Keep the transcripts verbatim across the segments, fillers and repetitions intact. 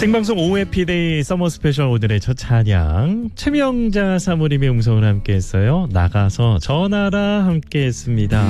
생방송 오후의 피데이 서머 스페셜 오늘의 첫 찬양 최명자 사모님의 음성을 함께했어요. 나가서 전하라 함께했습니다.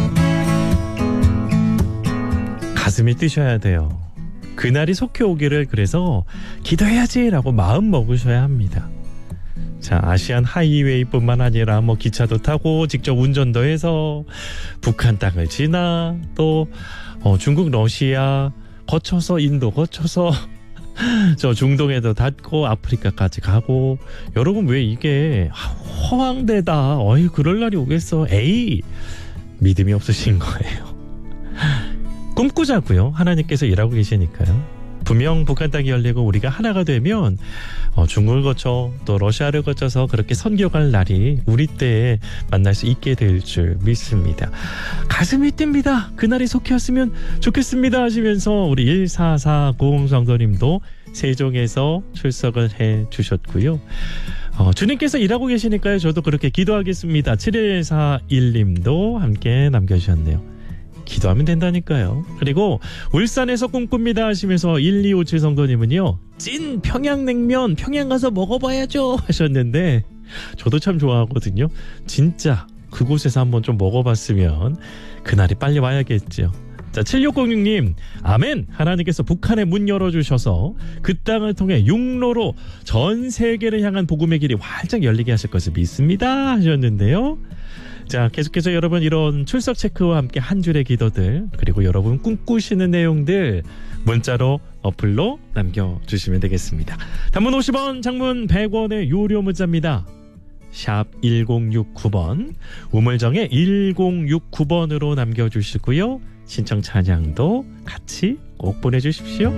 가슴이 뛰셔야 돼요. 그날이 속히 오기를 그래서 기도해야지라고 마음 먹으셔야 합니다. 자, 아시안 하이웨이뿐만 아니라 뭐 기차도 타고 직접 운전도 해서 북한 땅을 지나 또 어, 중국 러시아 거쳐서 인도 거쳐서 저 중동에도 닿고 아프리카까지 가고 여러분 왜 이게 허황되다 어이 그럴 날이 오겠어 에이 믿음이 없으신 거예요. 꿈꾸자고요. 하나님께서 일하고 계시니까요. 분명 북한 땅이 열리고 우리가 하나가 되면 어, 중국을 거쳐 또 러시아를 거쳐서 그렇게 선교갈 날이 우리 때에 만날 수 있게 될 줄 믿습니다. 가슴이 뜁니다. 그날이 속히 왔으면 좋겠습니다 하시면서 우리 일사사공 성도님도 세종에서 출석을 해 주셨고요. 어, 주님께서 일하고 계시니까요. 저도 그렇게 기도하겠습니다. 칠일사일님도 함께 남겨주셨네요. 기도하면 된다니까요. 그리고 울산에서 꿈꿉니다 하시면서 일이오칠 성도님은요. 찐 평양냉면 평양 가서 먹어봐야죠 하셨는데 저도 참 좋아하거든요. 진짜 그곳에서 한번 좀 먹어봤으면 그날이 빨리 와야겠죠. 자, 칠육공육님 아멘. 하나님께서 북한의 문 열어주셔서 그 땅을 통해 육로로 전 세계를 향한 복음의 길이 활짝 열리게 하실 것을 믿습니다 하셨는데요. 자, 계속해서 여러분 이런 출석 체크와 함께 한 줄의 기도들 그리고 여러분 꿈꾸시는 내용들 문자로 어플로 남겨주시면 되겠습니다. 단문 오십 원 장문 백 원의 유료 문자입니다. 샵 일공육구 번 우물정에 일공육구 번으로 남겨주시고요. 신청 찬양도 같이 꼭 보내주십시오.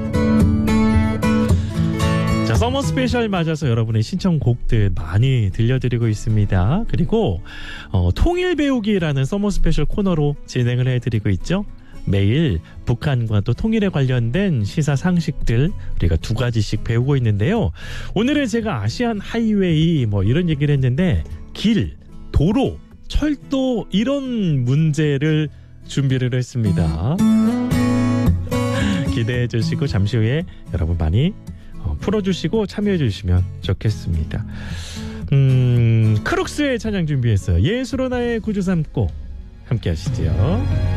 자, 서머 스페셜 맞아서 여러분의 신청곡들 많이 들려드리고 있습니다. 그리고 어, 통일 배우기라는 서머 스페셜 코너로 진행을 해드리고 있죠. 매일 북한과 또 통일에 관련된 시사 상식들 우리가 두 가지씩 배우고 있는데요. 오늘은 제가 아시안 하이웨이 뭐 이런 얘기를 했는데 길, 도로, 철도 이런 문제를 준비를 했습니다. 기대해 주시고 잠시 후에 여러분 많이 어, 풀어주시고 참여해 주시면 좋겠습니다. 음, 크룩스의 찬양 준비했어요. 예수로 나의 구주 삼고 함께 하시죠.